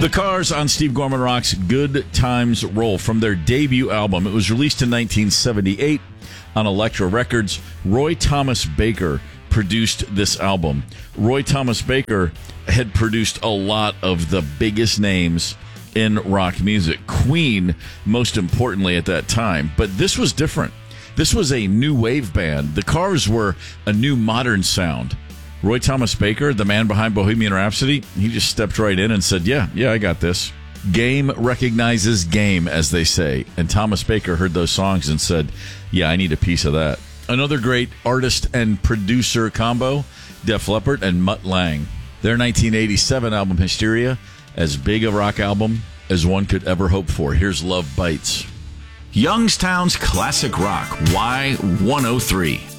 The Cars on Steve Gorman Rock's Good Times Roll from their debut album. It was released in 1978 on Elektra Records. Roy Thomas Baker produced this album. Roy Thomas Baker had produced a lot of the biggest names in rock music. Queen, most importantly at that time. But this was different. This was a new wave band. The Cars were a new modern sound. Roy Thomas Baker, the man behind Bohemian Rhapsody, he just stepped right in and said, yeah, I got this. Game recognizes game, as they say. And Thomas Baker heard those songs and said, yeah, I need a piece of that. Another great artist and producer combo, Def Leppard and Mutt Lange. Their 1987 album, Hysteria, as big a rock album as one could ever hope for. Here's Love Bites. Youngstown's Classic Rock, Y103.